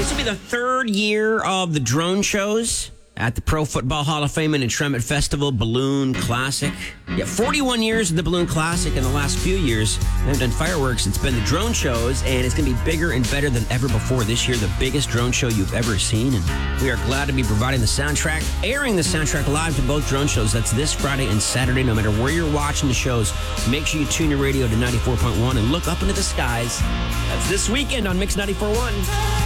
This will be the third year of the drone shows at the Pro Football Hall of Fame and Tremont Festival Balloon Classic. Yeah, 41 years of the Balloon Classic. In the last few years, they've done fireworks. It's been the drone shows, and it's going to be bigger and better than ever before this year. The biggest drone show you've ever seen, and we are glad to be providing the soundtrack, airing the soundtrack live to both drone shows. That's this Friday and Saturday. No matter where you're watching the shows, make sure you tune your radio to 94.1 and look up into the skies. That's this weekend on Mix 94.1.